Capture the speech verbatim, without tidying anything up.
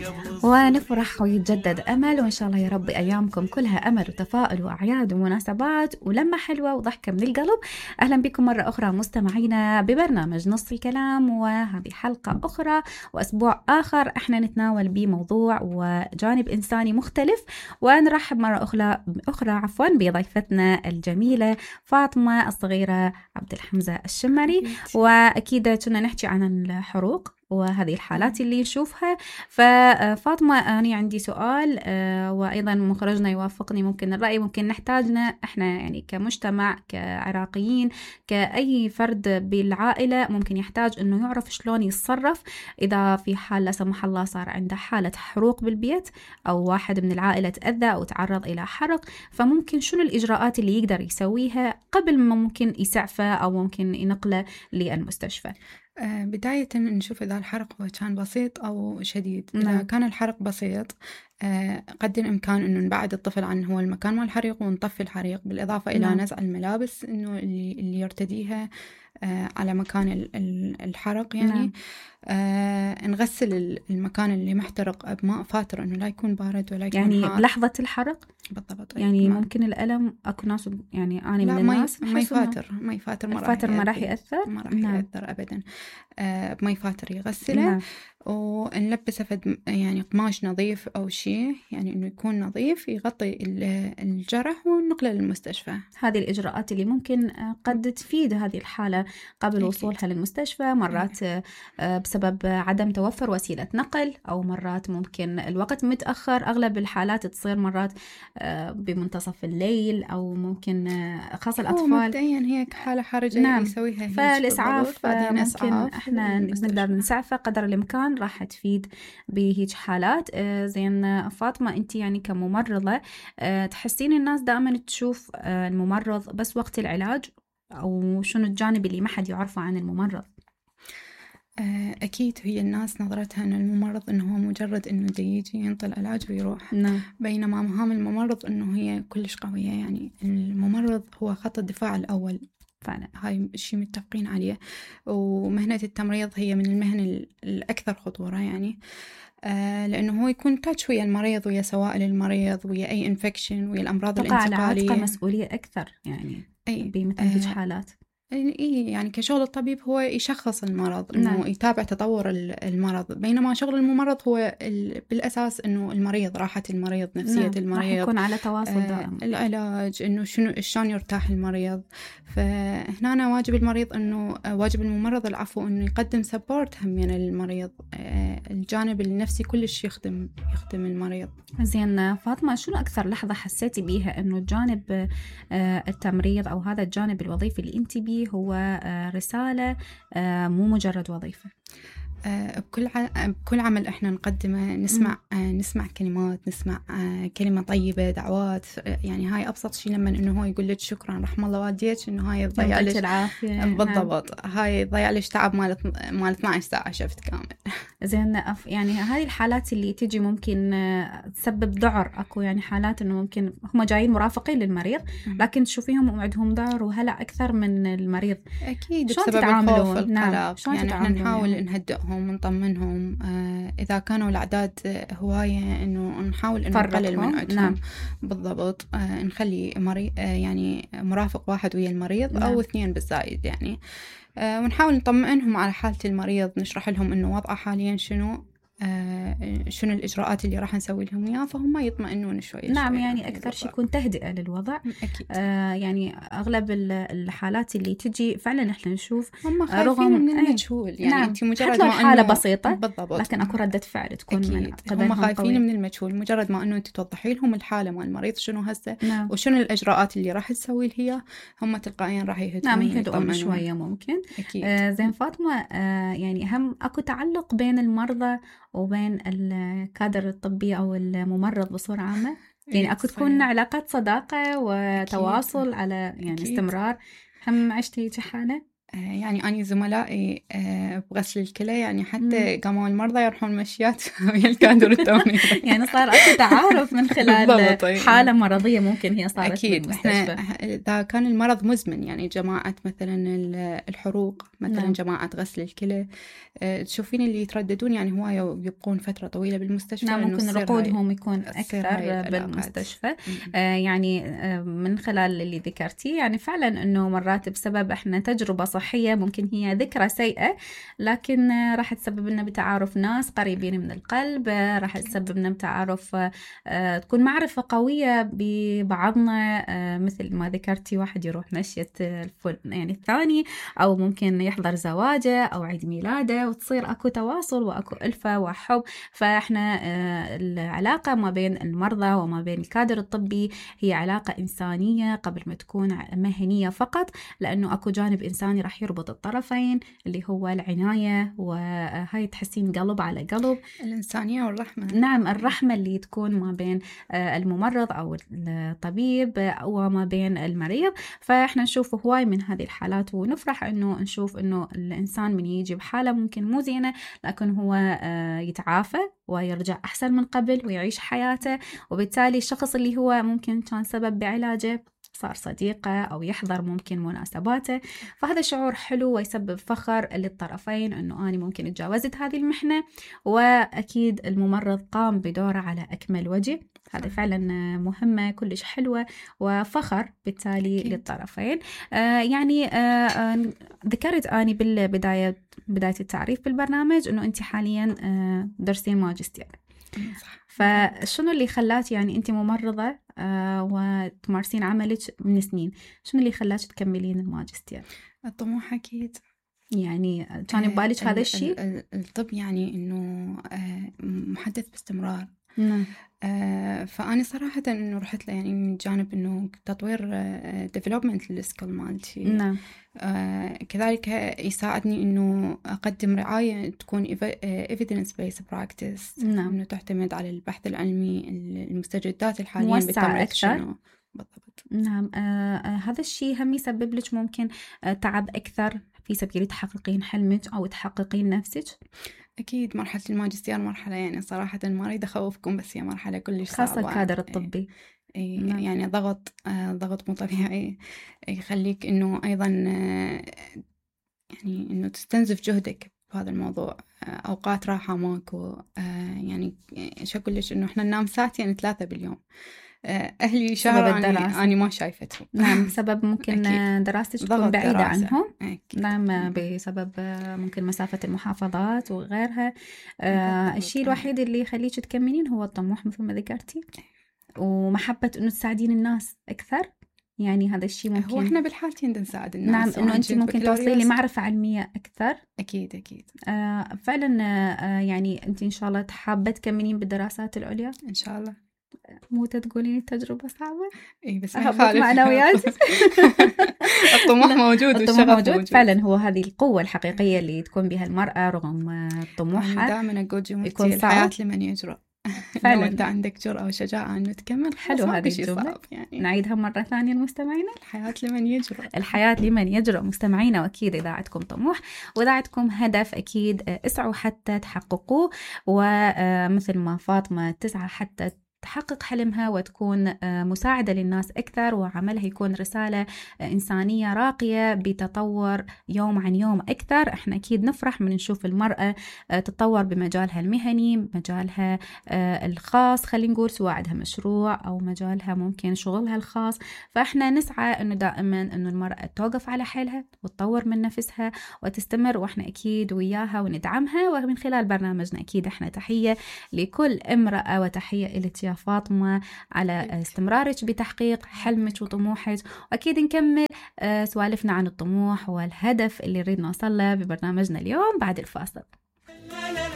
ونفرح ويتجدد أمل، وإن شاء الله يا رب أيامكم كلها أمل وتفاؤل وأعياد ومناسبات ولمة حلوة وضحكة من القلب. أهلا بكم مرة أخرى مستمعينا ببرنامج نص الكلام، وهذه حلقة أخرى وأسبوع آخر احنا نتناول بموضوع وجانب إنساني مختلف، ونرحب مرة أخرى أخرى عفوا بضيفتنا الجميلة فاطمة الصغيرة عبد الحمزة الشمري. وأكيد كنا نحكي عن الحروق وهذه الحالات اللي نشوفها. ففاطمة أنا عندي سؤال، وأيضا مخرجنا يوافقني ممكن الرأي، ممكن نحتاجنا إحنا يعني كمجتمع كعراقيين كأي فرد بالعائلة ممكن يحتاج أنه يعرف شلون يتصرف إذا في حال لا سمح الله صار عنده حالة حروق بالبيت، أو واحد من العائلة تأذى أو تعرض إلى حرق، فممكن شنو الإجراءات اللي يقدر يسويها قبل ما ممكن يسعفه أو ممكن ينقله للمستشفى. بداية نشوف إذا الحرق هو كان بسيط أو شديد. إذا نعم. كان الحرق بسيط قد الإمكان أنه نبعد الطفل عن هو المكان مال الحريق ونطفي الحريق، بالإضافة إلى نعم. نزع الملابس إنه اللي, اللي يرتديها على مكان الحرق يعني. نعم. آه نغسل المكان اللي محترق بماء فاتر، إنه لا يكون بارد ولا يكون يعني حار. بلحظة الحرق بالضبط. يعني ما. ممكن الألم أكو ناس يعني أنا من الناس ما يفاتر ما يفاتر ما راح ما راح يأثر ما راح نعم. يأثر أبدا. آه ما يفاتر يغسله. نعم. ونلبسه فد يعني قماش نظيف أو شيء، يعني إنه يكون نظيف يغطي الجرح ونقله للمستشفى. هذه الإجراءات اللي ممكن قد تفيد هذه الحالة قبل أكيد. وصولها للمستشفى. مرات أكيد. بسبب عدم توفر وسيلة نقل، أو مرات ممكن الوقت متأخر. أغلب الحالات تصير مرات بمنتصف الليل، أو ممكن خاصة الأطفال مبدئيا هيك حالة حرجة نعم. يسويها هيك فالإسعاف ممكن إسعاف إحنا نقدر نسعفه قدر الإمكان، راح تفيد بهيج حالات. زين فاطمة، أنت يعني كممرضة تحسين الناس دائما تشوف الممرض بس وقت العلاج، أو شنو الجانب اللي ما حد يعرفه عن الممرض؟ أكيد هي الناس نظرتها أن الممرض أنه هو مجرد أنه يجي ينطي العلاج ويروح. نعم. بينما مهام الممرض أنه هي كلش قوية، يعني الممرض هو خط الدفاع الأول فعلا، هاي الشيء متفقين عليه. ومهنة التمريض هي من المهن الأكثر خطورة يعني، آه لأنه هو يكون تاتش ويا المريض ويا سوائل المريض ويا أي انفكشن ويا الأمراض الانتقالية. على عاتقه مسؤولية أكثر يعني بمثل هيج آه حالات. إيه يعني كشغل الطبيب هو يشخص المرض، إنه نعم. يتابع تطور المرض، بينما شغل الممرض هو بالأساس إنه المريض، راحة المريض، نفسية نعم. المريض، راح يكون على تواصل دائم. آه العلاج، إنه شنو شلون يرتاح المريض. فهنا واجب المريض إنه واجب الممرض العفو إنه يقدم سبورت هم يعني للمريض. آه الجانب النفسي كلش يخدم يخدم المريض. زين فاطمة، شنو أكثر لحظة حسيتي بيها إنه الجانب آه التمريض أو هذا الجانب الوظيفي اللي أنت بيه هو رسالة مو مجرد وظيفة؟ بكل بكل عمل احنا نقدمه نسمع م. نسمع كلمات، نسمع كلمة طيبة، دعوات، يعني هاي أبسط شيء لما إنه هو يقول لك شكرا رحم الله والديك، إنه هاي ضيع لك العافية. بالضبط. هاي ضيع لك تعب مال مال اثنتي عشرة ساعة شفت كامل. زين يعني هذه الحالات اللي تجي ممكن تسبب ذعر، أكو يعني حالات إنه ممكن هم جايين مرافقين للمريض م. لكن تشوفيهم وعندهم ذعر وهلع أكثر من المريض. أكيد بسبب الخوف والقلق. نعم. يعني احنا نحاول نهدئهم ونطمنهم. آه إذا كانوا الأعداد هواية إنه نحاول إنه نقلل من عدهم. نعم. بالضبط. آه نخلي مري آه يعني مرافق واحد ويا المريض. نعم. أو اثنين بالزايد يعني. آه ونحاول نطمئنهم على حالة المريض، نشرح لهم إنه وضعه حاليا شنو، آه شنو الإجراءات اللي راح نسوي لهم إياه، فهم يطمئنون شوي. نعم شوي يعني أكثر شيء يكون تهدئة للوضع. أكيد. آه يعني أغلب الحالات اللي تجي فعلا إحنا نشوف هم خايفين من المجهول. يعني نعم. أنت مجرد حتى لو ما الحالة بسيطة بالضبط. لكن أكو ردة فعل تكون أكيد. من هم خايفين قوي. من المجهول، مجرد ما إنه أنت توضحي لهم الحالة مال المريض شنو هسه. نعم. وشنو الإجراءات اللي راح تسوي هي، هم تلقائيا راح يهدون. نعم يهدون شوية ممكن. أكيد. آه زين فاطمة، آه يعني هم أكو تعلق بين المرضى وبين الكادر الطبي أو الممرض بصورة عامة، يعني أكو تكون علاقات صداقة وتواصل. أكيد. على يعني أكيد. استمرار. هم عشتي حالة؟ يعني أنا زملائي بغسل الكلى يعني حتى قاموا المرضى يروحون مشيات ويا الكادر التوني. يعني صار أكو تعارف من خلال حالة مرضية ممكن هي صارت أكيد. بالمستشفى. إذا كان المرض مزمن يعني جماعة مثلا الحروق مثلا نعم. جماعة غسل الكلى تشوفين اللي يترددون يعني هواية يبقون فترة طويلة بالمستشفى. نعم ممكن رقودهم يكون أكثر بالمستشفى. آه يعني آه من خلال اللي ذكرتي يعني فعلا أنه مرات بسبب إحنا تجربة صحية ممكن هي ذكرى سيئة لكن آه راح تسبب لنا بتعارف ناس قريبين من القلب، آه راح تسبب لنا بتعارف آه تكون معرفة قوية ببعضنا، آه مثل ما ذكرتي واحد يروح نشية الفل يعني الثاني أو ممكن يحضر زواجه أو عيد ميلاده وتصير أكو تواصل وأكو ألفة وحب. فإحنا العلاقة ما بين المرضى وما بين الكادر الطبي هي علاقة إنسانية قبل ما تكون مهنية فقط، لأنه أكو جانب إنساني راح يربط الطرفين اللي هو العناية، وهاي تحسين قلب على قلب، الإنسانية والرحمة. نعم الرحمة اللي تكون ما بين الممرض أو الطبيب وما بين المريض. فإحنا نشوف هواي من هذه الحالات ونفرح إنه نشوف إنه الإنسان من يجي بحالة ممكن مو زينة لكن هو يتعافى ويرجع أحسن من قبل ويعيش حياته، وبالتالي الشخص اللي هو ممكن كان سبب بعلاجه صار صديقه أو يحضر ممكن مناسباته. فهذا شعور حلو ويسبب فخر للطرفين أنه أنا ممكن اتجاوزت هذه المحنة، وأكيد الممرض قام بدوره على أكمل وجه. هذا فعلا مهمة كلش حلوة وفخر بالتالي أكيد. للطرفين. آه يعني آه آه ذكرت أني بالبداية بداية التعريف بالبرنامج أنه أنت حاليا آه درسين ماجستير. صح. فشنو اللي خلاك يعني أنت ممرضة آه وتمارسين عملك من سنين، شنو اللي خلاك تكملين الماجستير؟ الطموح أكيد. يعني كان ببالك هذا الشيء؟ الطب يعني إنه آه محدث باستمرار. نعم. آه فأنا صراحة إنه رحت له يعني من جانب إنه تطوير آه development للسكيل مالتي. نعم. آه كذلك يساعدني إنه أقدم رعاية تكون evidence based practice. نعم. إنه تعتمد على البحث العلمي، المستجدات الحالية موسع أكثر. بالضبط. نعم. آه آه هذا الشيء هم يسبب لك ممكن آه تعب أكثر في سبيل تحققين حلمك أو تحققين نفسك. أكيد مرحلة الماجستير مرحلة يعني صراحة ما أريد أخوفكم بس هي مرحلة كلش صعبة، خاصة الكادر الطبي. إيه نعم. يعني ضغط آه ضغط مو طبيعي يخليك إنه أيضا آه يعني إنه تستنزف جهدك بهذا الموضوع. آه أوقات راحة ماكو. آه يعني شو أقول لك إنه إحنا ننام ساعتين ثلاثة باليوم. أهلي شهر أنا, أنا ما شايفتهم. نعم سبب ممكن دراستك تكون بعيدة دراسة. عنهم. أكيد. نعم بسبب ممكن مسافة المحافظات وغيرها. آه الشيء الوحيد اللي يخليك تكملين هو الطموح مثل ما ذكرتي ومحبة إنه تساعدين الناس أكثر. يعني هذا الشيء ممكن هو إحنا بالحالتين نساعد الناس. نعم إنه أنت ممكن توصلي لمعرفة علمية أكثر. أكيد أكيد. آه فعلا. آه يعني أنت إن شاء الله حابة تكملين بالدراسات العليا إن شاء الله. مو تقولين التجربة صعبة؟ إيه بس أهبط معنوياتك. الطموح موجود والشغف موجود. موجود فعلا. هو هذه القوة الحقيقية اللي تكون بها المرأة رغم طموحها. دائما أقول جملتي الحياة لمن يجرأ. فعلا أنت عندك جرأة وشجاعة إنه تكمل. حلو هذه الجملة يعني. نعيدها مرة ثانية المستمعين. الحياة لمن يجرأ. الحياة لمن يجرأ مستمعينا. وأكيد إذا عندكم طموح وإذا عندكم هدف أكيد اسعوا حتى تحققوه، ومثل ما فاطمة تسعى حتى تحقق حلمها وتكون مساعدة للناس أكثر، وعملها يكون رسالة إنسانية راقية بتطور يوم عن يوم أكثر. إحنا أكيد نفرح من نشوف المرأة تتطور بمجالها المهني، مجالها الخاص خلينا نقول، سواء عندها مشروع أو مجالها ممكن شغلها الخاص. فإحنا نسعى أنه دائما أنه المرأة توقف على حيلها وتطور من نفسها وتستمر، وإحنا أكيد وياها وندعمها. ومن خلال برنامجنا أكيد إحنا تحية لكل امرأة وتحية إلك يا فاطمة على استمرارك بتحقيق حلمك وطموحك. وأكيد نكمل سوالفنا عن الطموح والهدف اللي نريد نوصل له ببرنامجنا اليوم بعد الفاصل.